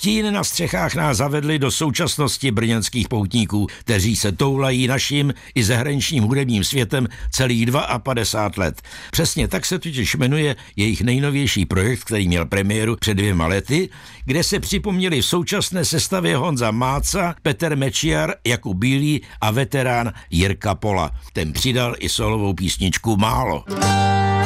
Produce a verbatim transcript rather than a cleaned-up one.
Stín na střechách nás zavedli do současnosti brněnských poutníků, kteří se toulají naším i zahraničním hudebním světem celých padesát dva let. Přesně tak se totiž jmenuje jejich nejnovější projekt, který měl premiéru před dvěma lety, kde se připomněli v současné sestavě Honza Máca, Petr Mečiar, Jakub Bílý a veterán Jirka Pola. Ten přidal i solovou písničku Málo.